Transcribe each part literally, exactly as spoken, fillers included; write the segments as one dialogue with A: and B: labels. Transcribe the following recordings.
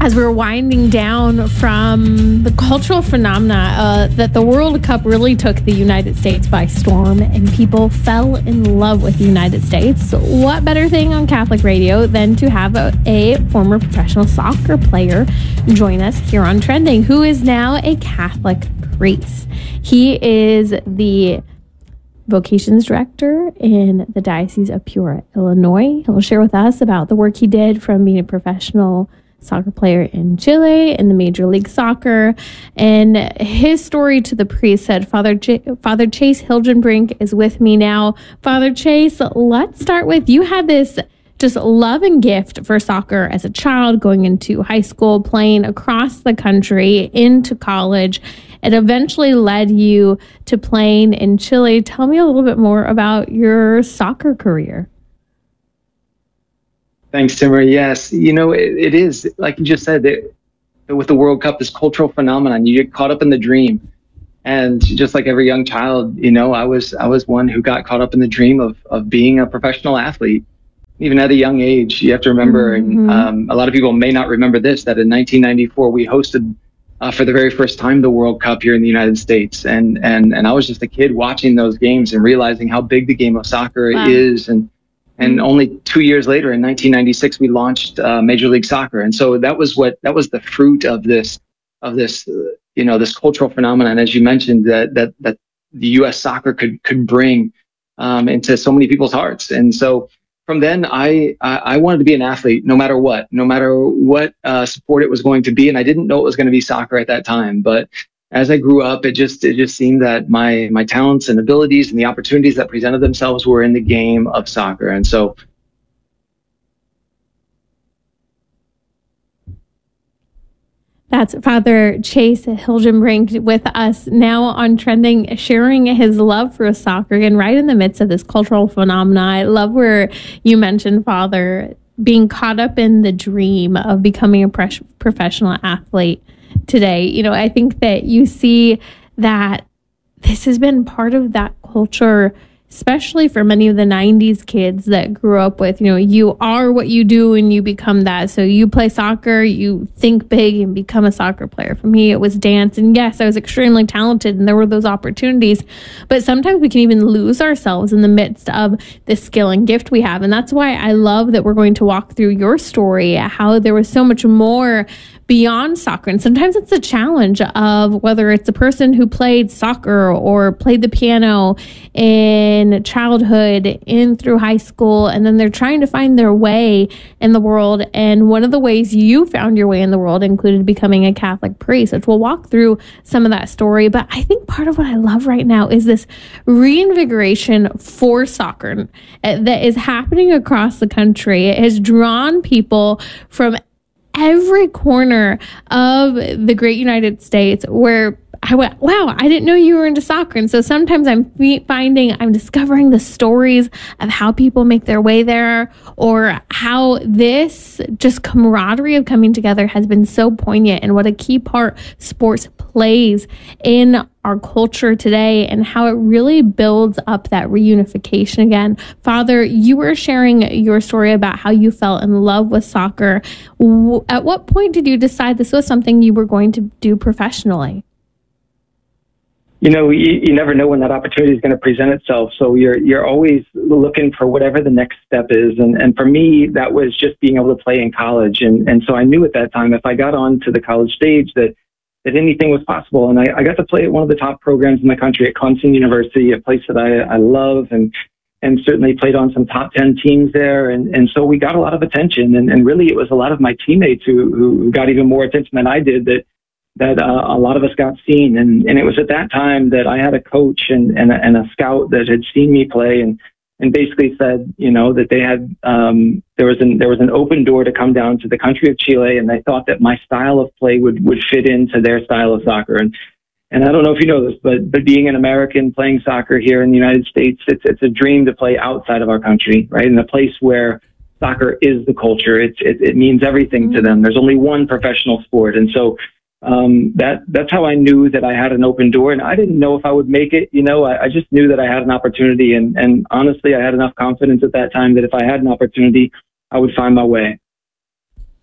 A: as we're winding down from the cultural phenomena uh, that the World Cup really took the United States by storm and people fell in love with the United States, what better thing on Catholic radio than to have a, a former professional soccer player join us here on Trending, who is now a Catholic priest. He is the vocations director in the Diocese of Peoria, Illinois. He'll share with us about the work he did from being a professional soccer player in Chile in the Major League Soccer, and his story to the priest said. Father J- Father Chase Hilgenbrink is with me now. Father Chase, let's start with, you had this just love and gift for soccer as a child, going into high school, playing across the country, into college. It eventually led you to playing in Chile. Tell me a little bit more about your soccer career.
B: Thanks, Timber. Yes, you know, it, it is, like you just said, that with the World Cup, this cultural phenomenon, you get caught up in the dream. And just like every young child, you know, I was I was one who got caught up in the dream of of being a professional athlete, even at a young age. You have to remember,
A: Mm-hmm.
B: and um, a lot of people may not remember this, that in nineteen ninety-four, we hosted uh, for the very first time the World Cup here in the United States. And, and, and I was just a kid watching those games and realizing how big the game of soccer
A: Wow.
B: is. And And only two years later, in nineteen ninety-six, we launched uh, Major League Soccer, and so that was what that was the fruit of this, of this, uh, you know, this cultural phenomenon, as you mentioned, that that that the U S soccer could could bring um, into so many people's hearts. And so from then, I I wanted to be an athlete, no matter what, no matter what uh, sport it was going to be, and I didn't know it was going to be soccer at that time, but as I grew up, it just it just seemed that my my talents and abilities and the opportunities that presented themselves were in the game of soccer. And so
A: that's Father Chase Hilgenbrink with us now on Trending, sharing his love for soccer, and right in the midst of this cultural phenomena. I love where you mentioned, Father, being caught up in the dream of becoming a pre- professional athlete today. You know, I think that you see that this has been part of that culture, especially for many of the nineties kids that grew up with, you know, you are what you do and you become that. So you play soccer, you think big and become a soccer player. For me, it was dance. And yes, I was extremely talented and there were those opportunities. But sometimes we can even lose ourselves in the midst of the skill and gift we have. And that's why I love that we're going to walk through your story, how there was so much more beyond soccer. And sometimes it's a challenge of whether it's a person who played soccer or played the piano in childhood, in through high school, and then they're trying to find their way in the world. And one of the ways you found your way in the world included becoming a Catholic priest, which we'll walk through some of that story. But I think part of what I love right now is this reinvigoration for soccer that is happening across the country. It has drawn people from every corner of the great United States, where I went, wow, I didn't know you were into soccer. And so sometimes I'm finding, I'm discovering the stories of how people make their way there, or how this just camaraderie of coming together has been so poignant, and what a key part sports plays in our culture today, and how it really builds up that reunification again. Father, you were sharing your story about how you fell in love with soccer. At what point did you decide this was something you were going to do professionally?
C: You know, you, you never know when that opportunity is going to present itself. So you're you're always looking for whatever the next step is. And and for me, that was just being able to play in college. And and so I knew at that time, if I got on to the college stage, that that anything was possible. And I, I got to play at one of the top programs in the country at Clemson University, a place that I, I love, and and certainly played on some top ten teams there. And, and so we got a lot of attention. And, and really, it was a lot of my teammates who, who got even more attention than I did, that that uh, a lot of us got seen. And, and it was at that time that I had a coach and, and, a, and a scout that had seen me play, and, and basically said, you know, that they had, um, there was an, there was an open door to come down to the country of Chile, and they thought that my style of play would, would fit into their style of soccer. And, and I don't know if you know this, but, but being an American playing soccer here in the United States, it's, it's a dream to play outside of our country, right? In a place where soccer is the culture. It's, it, it means everything to them. There's only one professional sport. And so, Um, that that's how I knew that I had an open door, and I didn't know if I would make it. You know, I, I just knew that I had an opportunity, and, and honestly, I had enough confidence at that time that if I had an opportunity, I would find my way.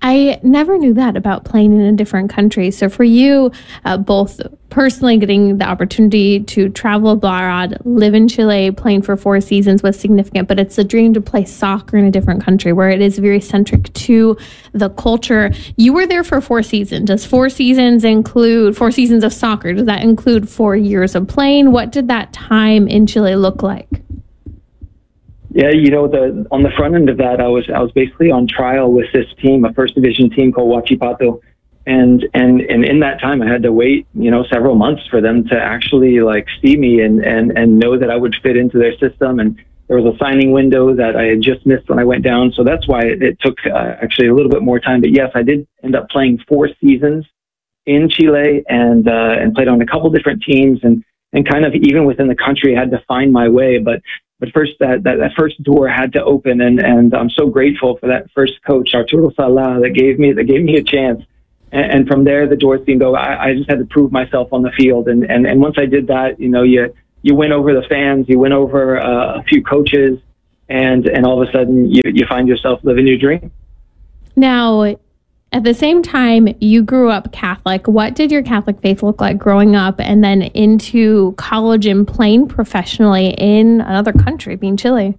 A: I never knew that about playing in a different country. So for you, uh, both personally getting the opportunity to travel abroad, live in Chile, playing for four seasons was significant, but it's a dream to play soccer in a different country where it is very centric to the culture. You were there for four seasons. Does four seasons include four seasons of soccer? Does that include four years of playing? What did that time in Chile look like?
C: Yeah, you know, the on the front end of that, I was I was basically on trial with this team, a first division team called Huachipato, and and and in that time, I had to wait, you know, several months for them to actually like see me and and and know that I would fit into their system. And there was a signing window that I had just missed when I went down, so that's why it, it took uh, actually a little bit more time. But yes, I did end up playing four seasons in Chile and uh, and played on a couple different teams and and kind of even within the country, I had to find my way, but. But first, that, that, that first door had to open, and, and I'm so grateful for that first coach, Arturo Sala, that gave me that gave me a chance. And, and from there, the doors seemed to open. I, I just had to prove myself on the field, and, and, and once I did that, you know, you you win over the fans, you win over uh, a few coaches, and and all of a sudden, you you find yourself living your dream.
A: Now, at the same time, you grew up Catholic. What did your Catholic faith look like growing up and then into college and playing professionally in another country, being Chile?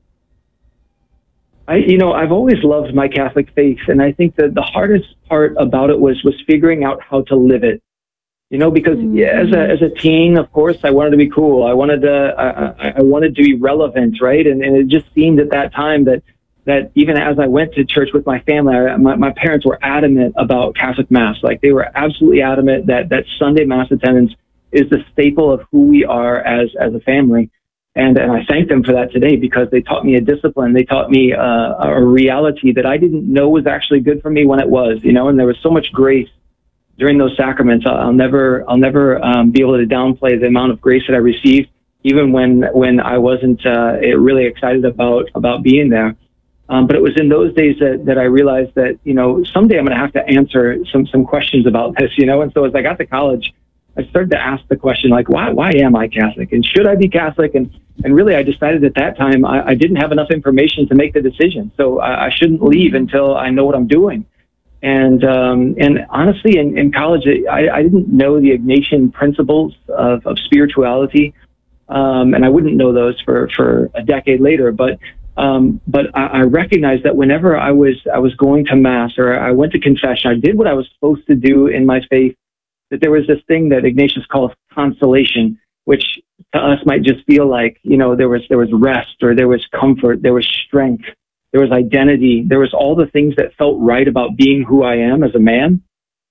C: I, you know, I've always loved my Catholic faith, and I think that the hardest part about it was was figuring out how to live it. You know, because mm-hmm. yeah, as a as a teen, of course, I wanted to be cool. I wanted to I, I wanted to be relevant, right? And and it just seemed at that time that. that even as I went to church with my family, I, my, my parents were adamant about Catholic Mass. Like they were absolutely adamant that, that Sunday Mass attendance is the staple of who we are as, as a family. And, and I thank them for that today because they taught me a discipline. They taught me uh, a reality that I didn't know was actually good for me when it was, you know, and there was so much grace during those sacraments. I'll never, I'll never um, be able to downplay the amount of grace that I received, even when, when I wasn't uh, really excited about, about being there. Um, but it was in those days that, that I realized that, you know, someday I'm going to have to answer some, some questions about this, you know? And so as I got to college, I started to ask the question, like, why, why am I Catholic? And should I be Catholic? And, and really, I decided at that time, I, I didn't have enough information to make the decision. So I, I shouldn't leave until I know what I'm doing. And, um, and honestly, in, in college, I, I didn't know the Ignatian principles of, of spirituality. Um, and I wouldn't know those for, for a decade later, but Um, but I, I recognized that whenever I was I was going to Mass or I went to confession, I did what I was supposed to do in my faith, that there was this thing that Ignatius calls consolation, which to us might just feel like, you know, there was there was rest or there was comfort, there was strength, there was identity, there was all the things that felt right about being who I am as a man,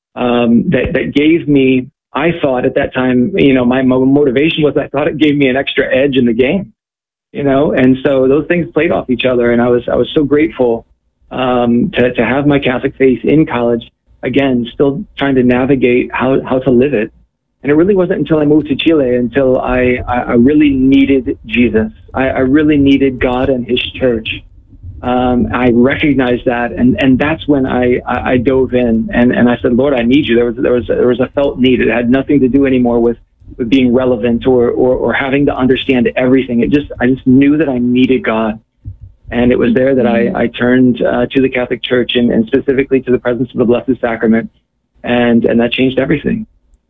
C: um, that, that gave me, I thought at that time, you know, my, my motivation was I thought it gave me an extra edge in the game. You know, and so those things played off each other, and I was I was so grateful um, to to have my Catholic faith in college. Again, still trying to navigate how how to live it, and it really wasn't until I moved to Chile until I I, I really needed Jesus. I, I really needed God and His church. Um, I recognized that, and and that's when I, I I dove in and and I said, Lord, I need you. There was there was there was a felt need. It had nothing to do anymore with. with being relevant or, or, or having to understand everything. It just, I just knew that I needed God. And it was there that I, I turned uh, to the Catholic Church and, and specifically to the presence of the Blessed Sacrament. And, and that changed everything.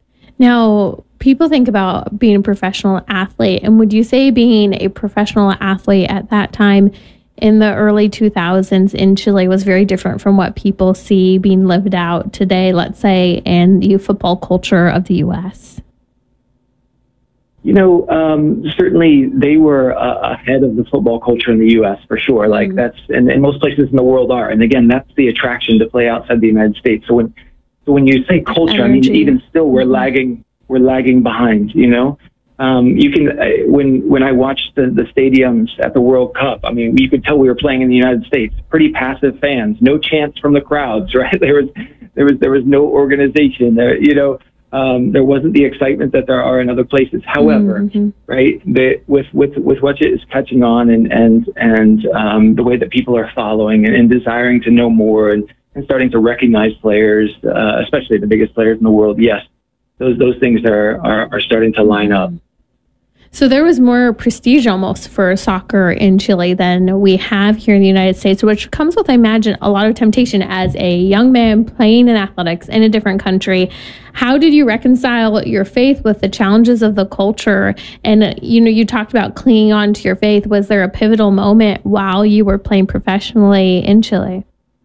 A: Now, people think about being a professional athlete. And would you say being a professional athlete at that time in the early two thousands in Chile was very different from what people see being lived out today, let's say, in the football culture of the U S?
C: You know, um, certainly they were uh, ahead of the football culture in the U S for sure. Like mm-hmm. that's, and, and most places in the world are. And again, that's the attraction to play outside the United States. So when, so when you say culture, Energy. I mean, even still, we're mm-hmm. lagging, we're lagging behind. You know, um, you can uh, when when I watched the, the stadiums at the World Cup. I mean, you could tell we were playing in the United States. Pretty passive fans, no chants from the crowds. Right? There was there was there was no organization. There, you know. Um, there wasn't the excitement that there are in other places. However, mm-hmm. right, the, with with with what it is catching on and and and um, the way that people are following and, and desiring to know more and, and starting to recognize players, uh, especially the biggest players in the world. Yes, those those things are are, are starting to line up.
A: So there was more prestige almost for soccer in Chile than we have here in the United States, which comes with, I imagine, a lot of temptation as a young man playing in athletics in a different country. How did you reconcile your faith with the challenges of the culture? And, you know, you talked about clinging on to your faith. Was there a pivotal moment while you were playing professionally in Chile?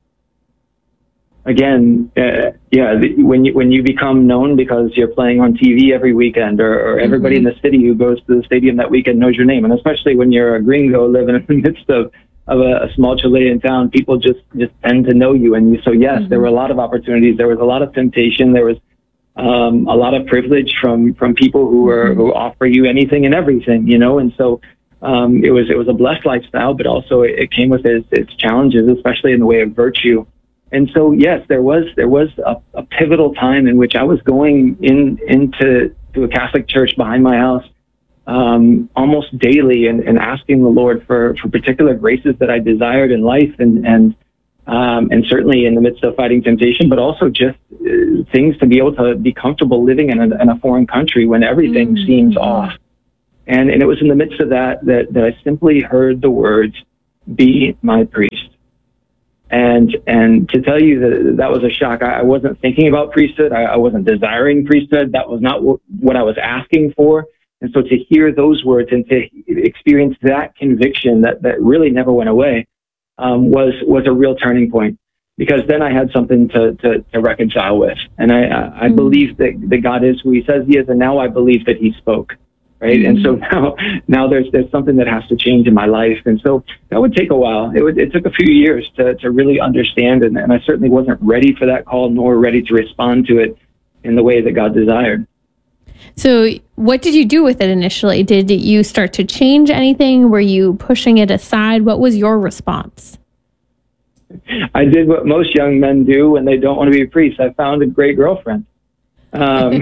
C: Again, uh, yeah, the, when you when you become known because you're playing on T V every weekend, or, or everybody mm-hmm. in the city who goes to the stadium that weekend knows your name, and especially when you're a gringo living in the midst of, of a, a small Chilean town, people just, just tend to know you. And you, so yes, mm-hmm. there were a lot of opportunities. There was a lot of temptation. There was um, a lot of privilege from, from people who are mm-hmm. who offer you anything and everything, you know. And so um, it was it was a blessed lifestyle, but also it, it came with its, its challenges, especially in the way of virtue. And so, yes, there was there was a, a pivotal time in which I was going in into to a Catholic church behind my house um, almost daily, and, and asking the Lord for, for particular graces that I desired in life, and and um, and certainly in the midst of fighting temptation, but also just uh, things to be able to be comfortable living in a, in a foreign country when everything mm-hmm. seems off. And and it was in the midst of that that that I simply heard the words, "Be my priest." And and to tell you that that was a shock. I, I wasn't thinking about priesthood. I, I wasn't desiring priesthood. That was not w- what I was asking for. And so to hear those words and to experience that conviction that, that really never went away um, was was a real turning point. Because then I had something to, to, to reconcile with. And I, I, I mm-hmm. believe that, that God is who he says he is, and now I believe that he spoke. Right. Mm-hmm. And so now, now there's there's something that has to change in my life. And so that would take a while. It would, it took a few years to, to really understand. And, and I certainly wasn't ready for that call, nor ready to respond to it in the way that God desired.
A: So what did you do with it initially? Did you start to change anything? Were you pushing it aside? What was your response?
C: I did what most young men do when they don't want to be a priest. I found a great girlfriend. Um,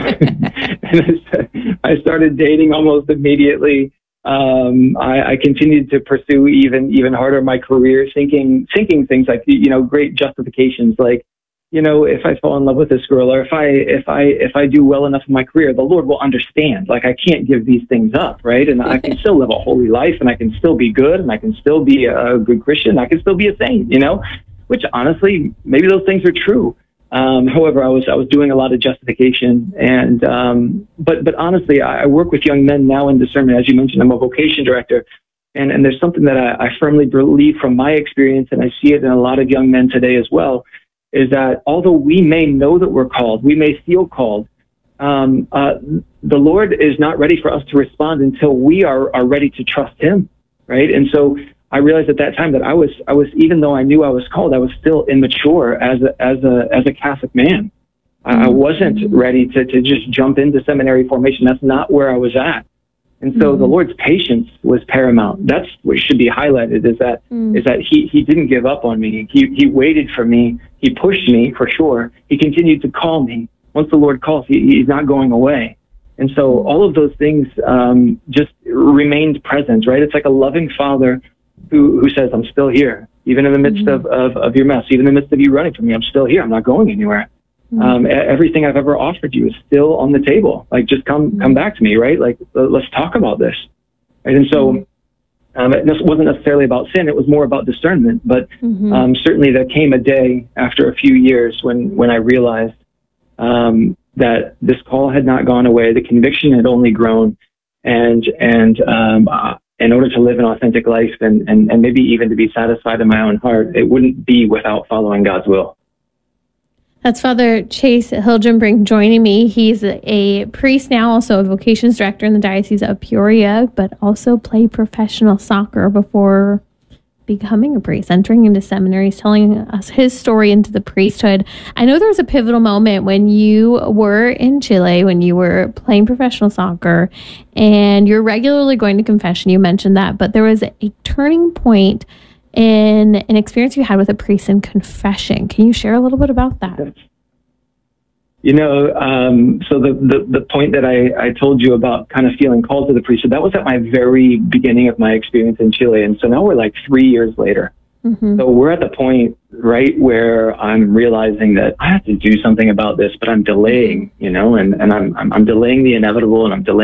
C: I started dating almost immediately. Um, I, I continued to pursue even, even harder my career, thinking, thinking things like, you know, great justifications, like, you know, if I fall in love with this girl, or if I, if I, if I do well enough in my career, the Lord will understand. Like, I can't give these things up, right? And I can still live a holy life, and I can still be good, and I can still be a good Christian. I can still be a saint, you know, which honestly, maybe those things are true. Um, however, I was I was doing a lot of justification, and um, but but honestly, I, I work with young men now in discernment. As you mentioned, I'm a vocation director, and, and there's something that I, I firmly believe from my experience, and I see it in a lot of young men today as well, is that although we may know that we're called, we may feel called, um, uh, the Lord is not ready for us to respond until we are, are ready to trust him, right? And so I realized at that time that I was, I was, even though I knew I was called, I was still immature as a, as a, as a Catholic man. I wasn't ready to, to just jump into seminary formation. That's not where I was at. And so mm-hmm. the Lord's patience was paramount. That's what should be highlighted, is that, mm. is that he, he didn't give up on me. He, he waited for me. He pushed me for sure. He continued to call me. Once the Lord calls, he, he's not going away. And so all of those things um, just remained present, right? It's like a loving father who, who says, I'm still here, even in the midst mm-hmm. of, of, of your mess, even in the midst of you running from me, I'm still here. I'm not going anywhere. Mm-hmm. Um, everything I've ever offered you is still on the table. Like, just come, mm-hmm. come back to me, right? Like, let's talk about this. Right? And so um, it wasn't necessarily about sin. It was more about discernment. But mm-hmm. um, certainly there came a day after a few years when, when I realized um, that this call had not gone away. The conviction had only grown. And, and um, uh, in order to live an authentic life and, and, and maybe even to be satisfied in my own heart, it wouldn't be without following God's will.
A: That's Father Chase Hilgenbrink joining me. He's a priest now, also a vocations director in the Diocese of Peoria, but also played professional soccer before becoming a priest, entering into seminaries, telling us his story into the priesthood. I know there was a pivotal moment when you were in Chile, when you were playing professional soccer, and you're regularly going to confession. You mentioned that, but there was a turning point in an experience you had with a priest in confession. Can you share a little bit about that?
C: You know, um, so the, the, the point that I, I told you about kind of feeling called to the priesthood, that was at my very beginning of my experience in Chile. And so now we're like three years later. Mm-hmm. So we're at the point, right, where I'm realizing that I have to do something about this, but I'm delaying, you know, and, and I'm, I'm, I'm delaying the inevitable, and I'm delaying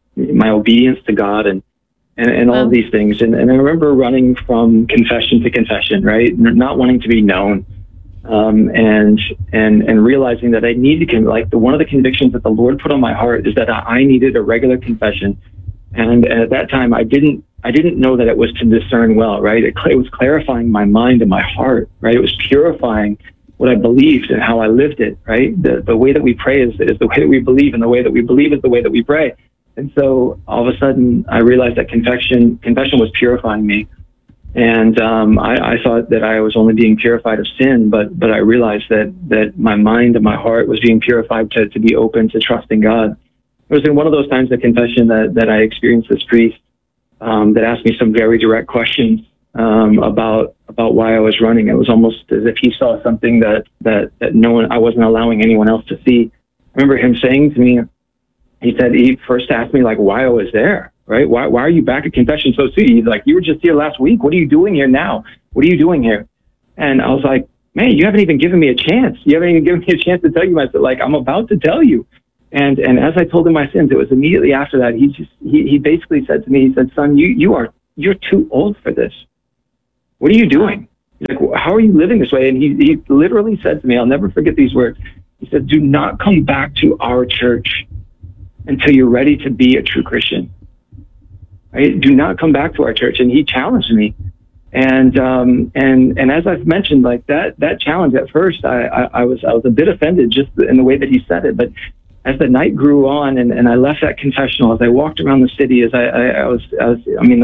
C: my obedience to God and, and, and all
A: Wow.
C: of these things. And, and I remember running from confession to confession, right? Not wanting to be known. Um, and, and, and realizing that I needed to, like the, one of the convictions that the Lord put on my heart is that I needed a regular confession. And, and at that time, I didn't, I didn't know that it was to discern well, right? It, it was clarifying my mind and my heart, right? It was purifying what I believed and how I lived it, right? The, the way that we pray is, is the way that we believe, and the way that we believe is the way that we pray. And so all of a sudden, I realized that confession, confession was purifying me. And um, I, I thought that I was only being purified of sin, but but I realized that that my mind and my heart was being purified to, to be open to trusting God. It was in one of those times of confession that, that I experienced this priest um, that asked me some very direct questions um, about about why I was running. It was almost as if he saw something that, that, that no one, I wasn't allowing anyone else to see. I remember him saying to me, he said, he first asked me like why I was there. Right? Why, why are you back at confession so soon? He's like, you were just here last week. What are you doing here now? What are you doing here? And I was like, man, you haven't even given me a chance. You haven't even given me a chance to tell you my, like, I'm about to tell you. And, and as I told him my sins, it was immediately after that, he just, he, he basically said to me, he said, son, you, you are, you're too old for this. What are you doing? He's like, how are you living this way? And he, he literally said to me, I'll never forget these words. He said, do not come back to our church until you're ready to be a true Christian. Right? Do not come back to our church. And he challenged me. And, um, and, and as I've mentioned, like that, that challenge at first, I, I, I was, I was a bit offended just in the way that he said it. But as the night grew on and, and I left that confessional, as I walked around the city, as I, I, I was, I was, I mean,